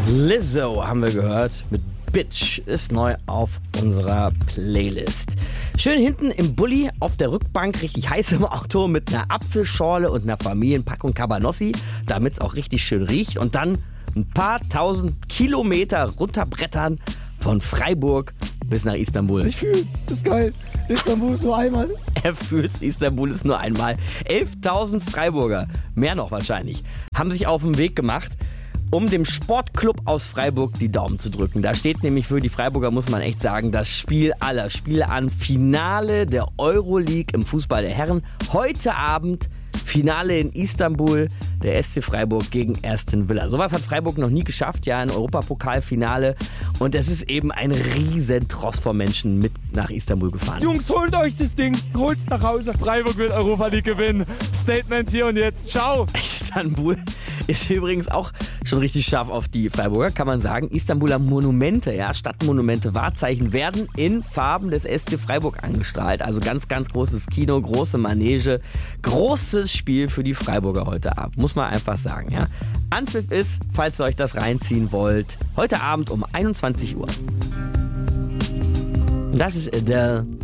Lizzo haben wir gehört mit Bitch, ist neu auf unserer Playlist. Schön hinten im Bulli auf der Rückbank, richtig heiß im Auto mit einer Apfelschorle und einer Familienpackung Cabanossi, damit es auch richtig schön riecht. Und dann ein paar tausend Kilometer runterbrettern von Freiburg bis nach Istanbul. Ich fühl's, ist geil. Istanbul ist nur einmal. Er fühlt's, Istanbul ist nur einmal. 11.000 Freiburger, mehr noch wahrscheinlich, haben sich auf den Weg gemacht, um dem Sportclub aus Freiburg die Daumen zu drücken. Da steht nämlich für die Freiburger, muss man echt sagen, das Spiel aller Spiele an. Finale der Euroleague im Fußball der Herren. Heute Abend Finale in Istanbul, der SC Freiburg gegen Aston Villa. Sowas hat Freiburg noch nie geschafft, ja, ein Europapokalfinale. Und es ist eben ein Riesentross von Menschen mit nach Istanbul gefahren. Jungs, holt euch das Ding, holt's nach Hause. Freiburg will Europa League gewinnen. Statement hier und jetzt. Ciao. Istanbul ist übrigens auch schon richtig scharf auf die Freiburger, kann man sagen. Istanbuler Monumente, ja, Stadtmonumente, Wahrzeichen werden in Farben des SC Freiburg angestrahlt. Also ganz, ganz großes Kino, große Manege, großes Spiel für die Freiburger heute Abend, muss man einfach sagen, ja. Anpfiff ist, falls ihr euch das reinziehen wollt, heute Abend um 21 Uhr. Das ist Adele